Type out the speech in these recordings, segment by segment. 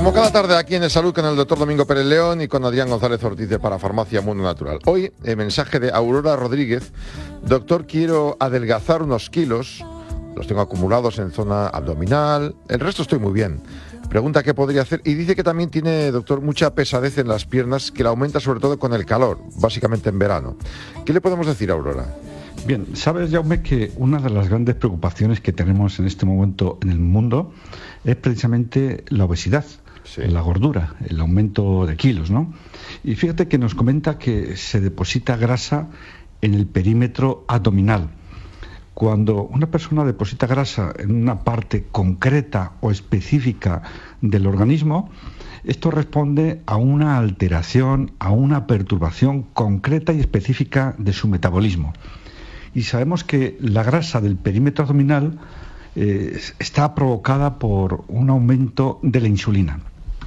Como cada tarde aquí en El Salud con el doctor Domingo Pérez León y con Adrián González Ortiz de Parafarmacia Mundo Natural. Hoy, el mensaje de Aurora Rodríguez. Doctor, quiero adelgazar unos kilos, los tengo acumulados en zona abdominal, el resto estoy muy bien. Pregunta qué podría hacer y dice que también tiene, doctor, mucha pesadez en las piernas, que la aumenta sobre todo con el calor, básicamente en verano. ¿Qué le podemos decir a Aurora? Bien, sabes, Jaume, que una de las grandes preocupaciones que tenemos en este momento en el mundo es precisamente la obesidad, sí, la gordura, el aumento de kilos, ¿no? Y fíjate que nos comenta que se deposita grasa en el perímetro abdominal. Cuando una persona deposita grasa en una parte concreta o específica del organismo, esto responde a una alteración, a una perturbación concreta y específica de su metabolismo. Y sabemos que la grasa del perímetro abdominal está provocada por un aumento de la insulina.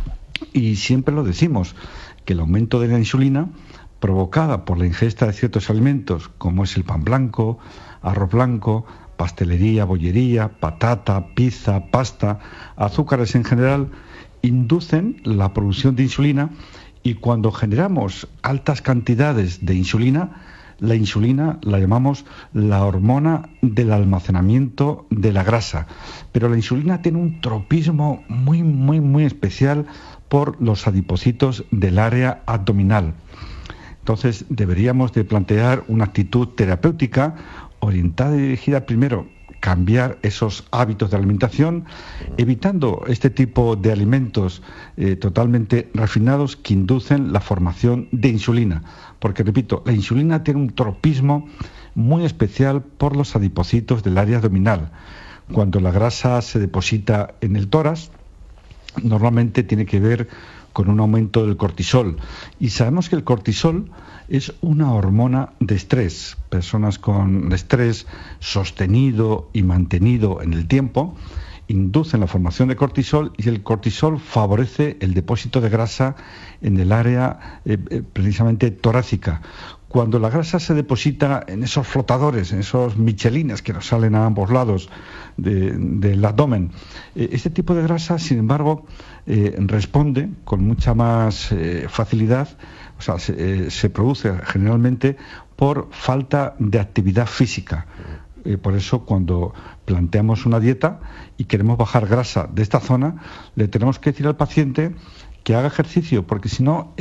Y siempre lo decimos, que el aumento de la insulina, provocada por la ingesta de ciertos alimentos, como es el pan blanco, arroz blanco, pastelería, bollería, patata, pizza, pasta, azúcares en general, inducen la producción de insulina, y cuando generamos altas cantidades de insulina, la insulina la llamamos la hormona del almacenamiento de la grasa. Pero la insulina tiene un tropismo muy especial por los adipocitos del área abdominal. Entonces deberíamos de plantear una actitud terapéutica orientada y dirigida primero a cambiar esos hábitos de alimentación, evitando este tipo de alimentos totalmente refinados que inducen la formación de insulina. Porque, repito, la insulina tiene un tropismo muy especial por los adipocitos del área abdominal. Cuando la grasa se deposita en el tórax, normalmente tiene que ver con un aumento del cortisol. Y sabemos que el cortisol es una hormona de estrés. Personas con estrés sostenido y mantenido en el tiempo inducen la formación de cortisol, y el cortisol favorece el depósito de grasa en el área precisamente torácica. Cuando la grasa se deposita en esos flotadores, en esos michelines que nos salen a ambos lados del abdomen, este tipo de grasa, sin embargo, responde con mucha más facilidad, o sea, se produce generalmente por falta de actividad física. Por eso, cuando planteamos una dieta y queremos bajar grasa de esta zona, le tenemos que decir al paciente que haga ejercicio, porque si no,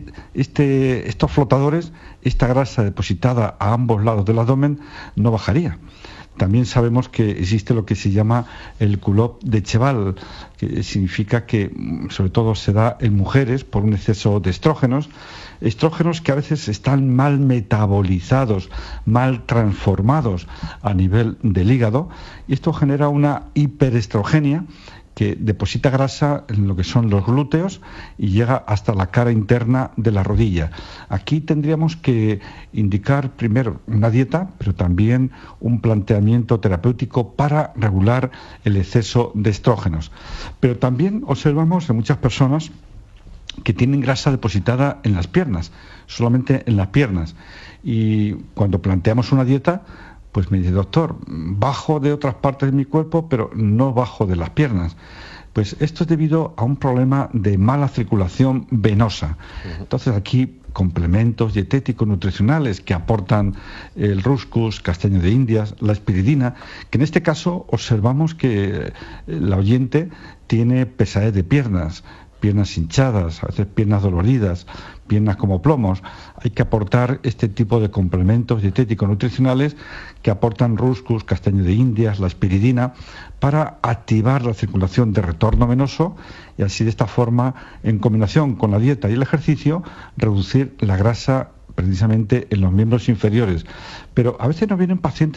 estos flotadores, esta grasa depositada a ambos lados del abdomen, no bajaría. También sabemos que existe lo que se llama el culotte de cheval, que significa que sobre todo se da en mujeres por un exceso de estrógenos que a veces están mal metabolizados, mal transformados a nivel del hígado, y esto genera una hiperestrogenia que deposita grasa en lo que son los glúteos y llega hasta la cara interna de la rodilla. Aquí tendríamos que indicar primero una dieta, pero también un planteamiento terapéutico para regular el exceso de estrógenos. Pero también observamos en muchas personas que tienen grasa depositada en las piernas, solamente en las piernas. Y cuando planteamos una dieta, pues me dice, doctor, bajo de otras partes de mi cuerpo, pero no bajo de las piernas. Pues esto es debido a un problema de mala circulación venosa. Entonces aquí complementos dietéticos nutricionales que aportan el rúscus, castaño de Indias, la espiridina, que en este caso observamos que la oyente tiene pesadez de piernas hinchadas, a veces piernas doloridas, piernas como plomos. Hay que aportar este tipo de complementos dietéticos nutricionales que aportan rúscus, castaño de Indias, la espiridina, para activar la circulación de retorno venoso y así, de esta forma, en combinación con la dieta y el ejercicio, reducir la grasa precisamente en los miembros inferiores. Pero a veces nos vienen pacientes